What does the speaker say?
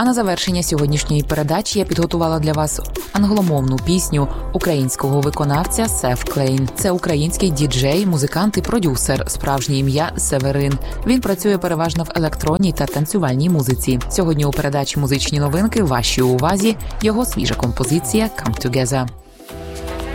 А на завершення сьогоднішньої передачі я підготувала для вас англомовну пісню українського виконавця Сев Клейн. Це український діджей, музикант і продюсер, справжнє ім'я Северин. Він працює переважно в електронній та танцювальній музиці. Сьогодні у передачі «Музичні новинки» вашій увазі його свіжа композиція «Come Together».